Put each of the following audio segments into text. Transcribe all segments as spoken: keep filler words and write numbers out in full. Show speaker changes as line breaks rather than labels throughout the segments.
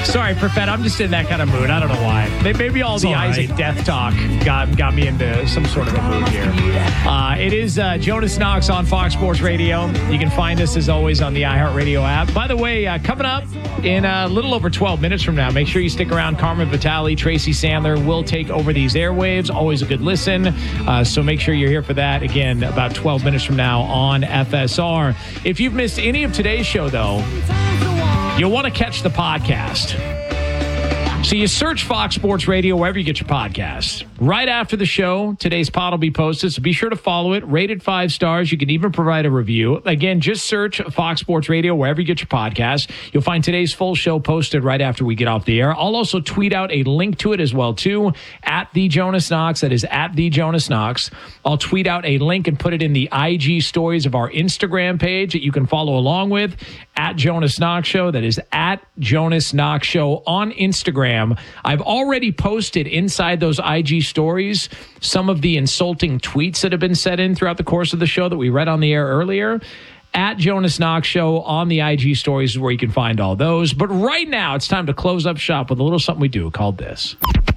Sorry, Perfett. I'm just in that kind of mood. I don't know why. Maybe all the
all
Isaac
right.
death talk got got me into some sort of a mood here. Uh, it is uh, Jonas Knox on Fox Sports Radio. You can find us, as always, on the iHeartRadio app. By the way, uh, coming up in a little over twelve minutes from now, make sure you stick around. Carmen Vitale, Tracy Sandler will take over these airwaves. Always a good listen. Uh, so make sure you're here for that. Again, about twelve minutes from now on F S R. If you've missed any of today's show, though, you'll want to catch the podcast. So you search Fox Sports Radio wherever you get your podcasts. Right after the show, today's pod will be posted, so be sure to follow it. Rated five stars. You can even provide a review. Again, just search Fox Sports Radio wherever you get your podcasts. You'll find today's full show posted right after we get off the air. I'll also tweet out a link to it as well, too, at the Jonas Knox. That is at the Jonas Knox. I'll tweet out a link and put it in the I G stories of our Instagram page that you can follow along with, at Jonas Knox Show. That is at Jonas Knox Show on Instagram. I've already posted inside those I G stories some of the insulting tweets that have been set in throughout the course of the show that we read on the air earlier. At Jonas Knox Show on the I G stories is where you can find all those. But right now, it's time to close up shop with a little something we do called this.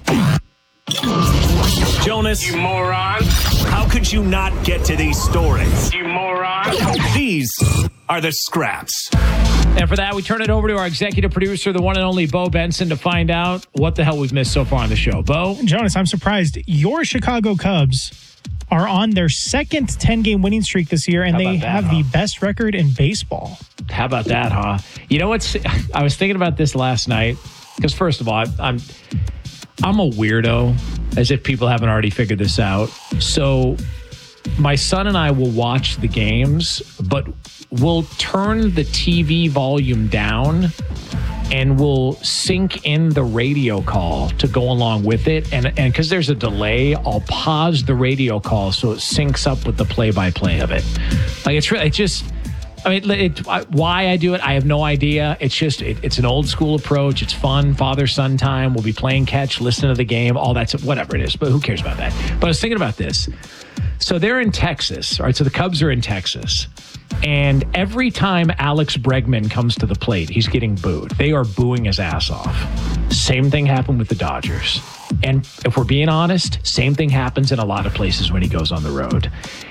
Jonas,
You moron.
how could you not get to these stories?
You moron.
These are the scraps.
And for that, we turn it over to our executive producer, the one and only Bo Benson, to find out what the hell we've missed so far on the show. Bo?
Jonas, I'm surprised. Your Chicago Cubs are on their second ten-game winning streak this year, and
How
they
about that,
have
huh?
the best record in baseball.
How about that, huh? You know what's... I was thinking about this last night, because first of all, I, I'm... I'm a weirdo, as if people haven't already figured this out. So my son and I will watch the games, but we'll turn the T V volume down and we'll sync in the radio call to go along with it. And and because there's a delay, I'll pause the radio call so it syncs up with the play-by-play of it. Like it's really, it just... I mean, it, why I do it, I have no idea. It's just, it, it's an old school approach. It's fun, father-son time. We'll be playing catch, listening to the game, all that stuff, whatever it is. But who cares about that? But I was thinking about this. So they're in Texas, all right? So the Cubs are in Texas. And every time Alex Bregman comes to the plate, he's getting booed. They are booing his ass off. Same thing happened with the Dodgers. And if we're being honest, same thing happens in a lot of places when he goes on the road.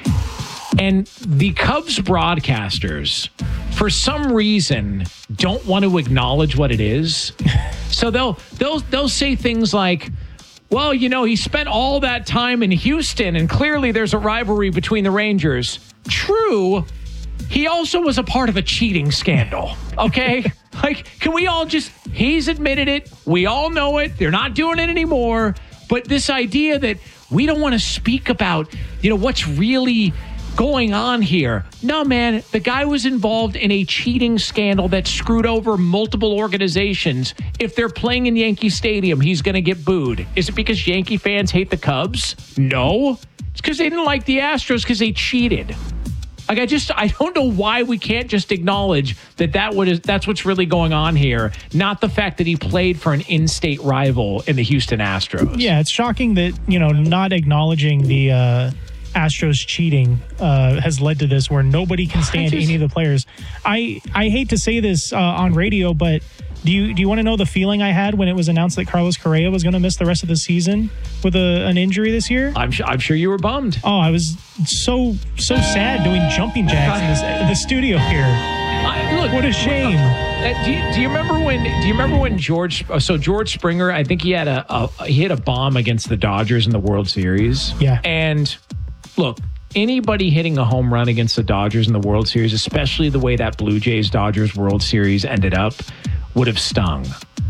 And the Cubs broadcasters, for some reason, don't want to acknowledge what it is. So they'll they'll they'll say things like, well, you know, he spent all that time in Houston, and clearly there's a rivalry between the Rangers. True. He also was a part of a cheating scandal. Okay? Like, can we all just, he's admitted it. We all know it. They're not doing it anymore. But this idea that we don't want to speak about, you know, what's really going on here. No, man, the guy was involved in a cheating scandal that screwed over multiple organizations. If they're playing in Yankee Stadium, he's going to get booed. Is it because Yankee fans hate the Cubs? No. It's because they didn't like the Astros because they cheated. Like, I just, I don't know why we can't just acknowledge that, that would, that's what's really going on here, not the fact that he played for an in-state rival in the Houston Astros.
Yeah, it's shocking that, you know, not acknowledging the uh, Astros cheating uh, has led to this where nobody can stand
just,
any of the players. I, I hate to say this uh, on radio, but do you do you want to know the feeling I had when it was announced that Carlos Correa was going to miss the rest of the season with a, an injury this year?
I'm, I'm sure you were bummed.
Oh, I was so, so sad doing jumping jacks in this, the studio here.
I, look,
What a shame.
Uh, do, you, do you remember when? Do you remember when George? Uh, so George Springer, I think he had a, a he hit a bomb against the Dodgers in the World Series.
Yeah.
And look, anybody hitting a home run against the Dodgers in the World Series, especially the way that Blue Jays Dodgers World Series ended up, would have stung.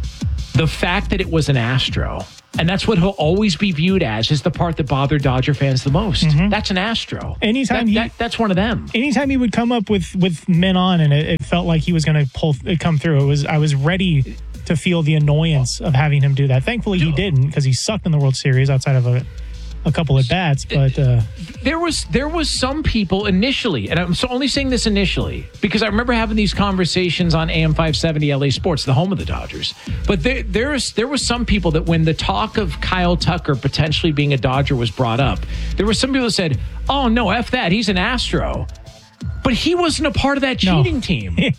The fact that it was an Astro, and that's what he'll always be viewed as, is the part that bothered Dodger fans the most. Mm-hmm. That's an Astro.
Anytime
that,
he,
that, that's one of them.
Anytime he would come up with with men on, and it, it felt like he was going to pull it come through. It was I was ready to feel the annoyance of having him do that. Thankfully, he didn't, because he sucked in the World Series outside of a. a couple at bats, but uh,
there was there was some people initially, and I'm so only saying this initially because I remember having these conversations on A M five seventy L A Sports, the home of the Dodgers. But there there's there was some people that when the talk of Kyle Tucker potentially being a Dodger was brought up, there were some people that said, "Oh no, F that, he's an Astro." But he wasn't a part of that cheating
no.
team.